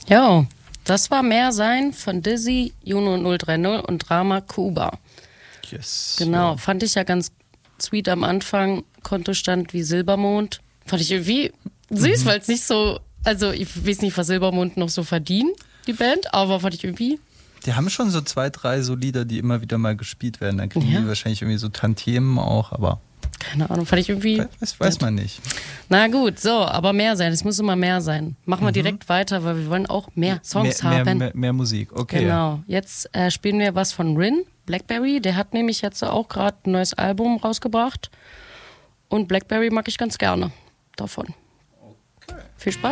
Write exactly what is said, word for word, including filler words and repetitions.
Jo, das war Mehr sein von Dizzy, Juno null drei null und Drama Kuba. Yes. Genau, Ja. fand ich ja ganz sweet am Anfang. Kontostand wie Silbermond. Fand ich irgendwie süß, mhm. weil es nicht so, also ich weiß nicht, was Silbermond noch so verdienen, die Band, aber fand ich irgendwie... Die haben schon so zwei, drei so Lieder, die immer wieder mal gespielt werden. Dann kriegen Ja. die wahrscheinlich irgendwie so Tantiemen auch, aber... Keine Ahnung, fand ich irgendwie... Weiß, weiß man nicht. Na gut, so, aber mehr sein, es muss immer mehr sein. Machen wir mhm. direkt weiter, weil wir wollen auch mehr Songs mehr, haben. Mehr, mehr, mehr Musik, okay. Genau, jetzt äh, spielen wir was von Rin, Blackberry. Der hat nämlich jetzt auch gerade ein neues Album rausgebracht. Und Blackberry mag ich ganz gerne davon. Okay. Viel Spaß.